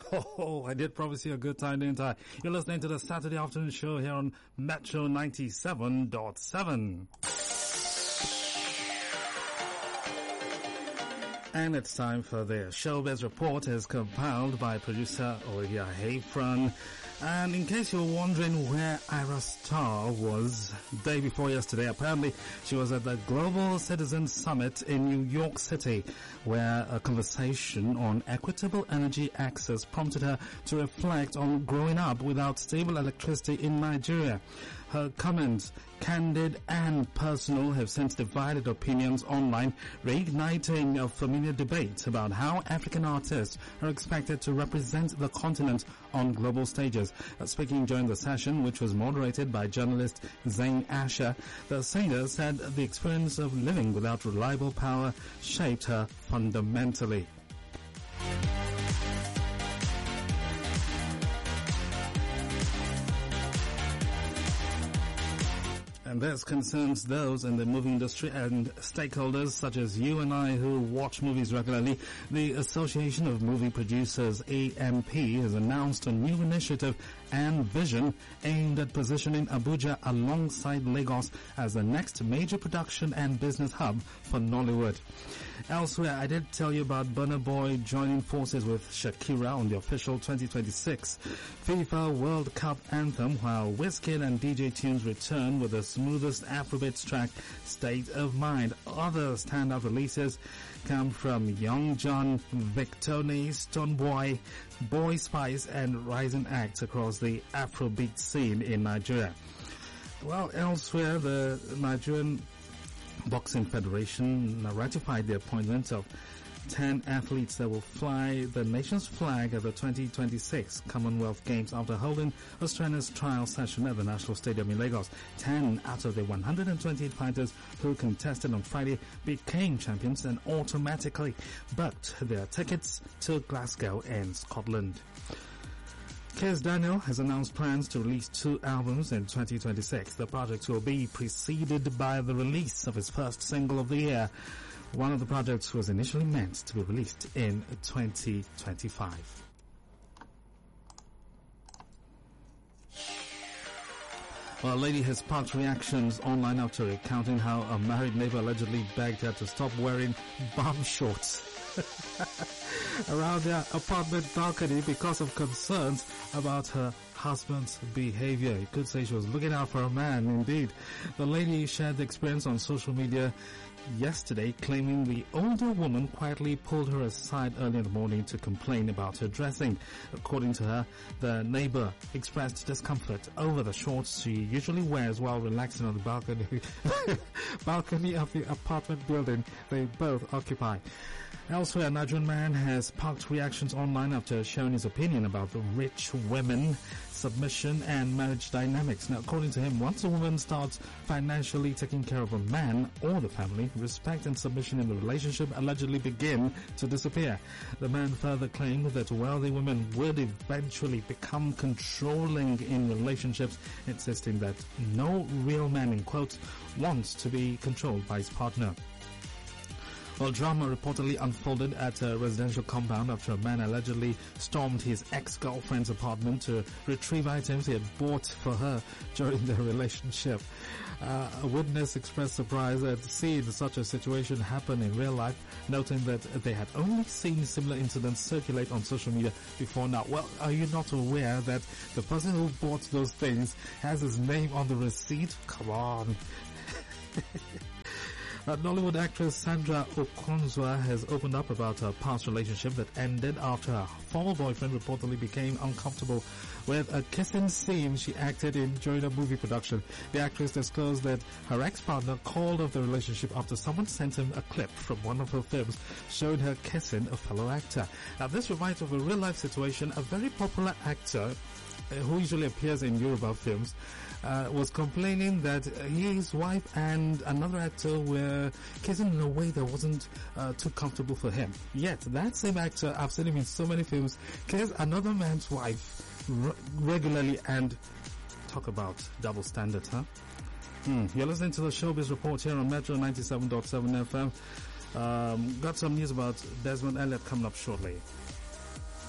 Oh, I did promise you a good time, didn't I? You're listening to the Saturday afternoon show here on Metro 97.7. And it's time for the Showbiz Report, as compiled by producer Olivia Hayfron. And in case you're wondering where Ira Star was day before yesterday, apparently she was at the Global Citizen Summit in New York City, where a conversation on equitable energy access prompted her to reflect on growing up without stable electricity in Nigeria. Her comments, candid and personal, have since divided opinions online, reigniting a familiar debate about how African artists are expected to represent the continent on global stages. Speaking during the session, which was moderated by journalist Zain Asher, the singer said the experience of living without reliable power shaped her fundamentally. And this concerns those in the movie industry and stakeholders such as you and I who watch movies regularly. The Association of Movie Producers, AMP, has announced a new initiative and vision aimed at positioning Abuja alongside Lagos as the next major production and business hub for Nollywood. Elsewhere, I did tell you about Burna Boy joining forces with Shakira on the official 2026 FIFA World Cup anthem, while Wizkid and DJ Tunes return with the smoothest Afrobeats track, State of Mind. Other standout releases come from Young John, Victoni, Stonebwoy, Boy Spice, and rising acts across the Afrobeat scene in Nigeria. Well, elsewhere, the Nigerian Boxing Federation ratified the appointment of 10 athletes that will fly the nation's flag at the 2026 Commonwealth Games after holding a strenuous trial session at the National Stadium in Lagos. 10 out of the 128 fighters who contested on Friday became champions and automatically booked their tickets to Glasgow and Scotland. Kizz Daniel has announced plans to release 2 albums in 2026. The project will be preceded by the release of his first single of the year. One of the projects was initially meant to be released in 2025. Well, a lady has sparked reactions online after recounting how a married neighbor allegedly begged her to stop wearing bum shorts around their apartment balcony because of concerns about her husband's behavior. You could say she was looking out for a man, indeed. The lady shared the experience on social media yesterday, claiming the older woman quietly pulled her aside early in the morning to complain about her dressing. According to her, the neighbor expressed discomfort over the shorts she usually wears while relaxing on the balcony of the apartment building they both occupy. Elsewhere, a Nigerian man has sparked reactions online after sharing his opinion about the rich women, submission, and marriage dynamics. Now, according to him, once a woman starts financially taking care of a man or the family, respect and submission in the relationship allegedly begin to disappear. The man further claimed that wealthy women would eventually become controlling in relationships, insisting that no real man, in quotes, wants to be controlled by his partner. Well, drama reportedly unfolded at a residential compound after a man allegedly stormed his ex-girlfriend's apartment to retrieve items he had bought for her during their relationship. A witness expressed surprise at seeing such a situation happen in real life, noting that they had only seen similar incidents circulate on social media before now. Well, are you not aware that the person who bought those things has his name on the receipt? Come on. Nollywood actress Sandra Okonzwa has opened up about her past relationship that ended after her former boyfriend reportedly became uncomfortable with a kissing scene she acted in during a movie production. The actress disclosed that her ex-partner called off the relationship after someone sent him a clip from one of her films showing her kissing a fellow actor. Now, this reminds of a real-life situation. A very popular actor who usually appears in Yoruba films, was complaining that his wife and another actor were kissing in a way that wasn't too comfortable for him. Yet, that same actor, I've seen him in so many films, kiss another man's wife regularly, and talk about double standards, huh? You're listening to the Showbiz Report here on Metro 97.7 FM. Got some news about Desmond Elliott coming up shortly.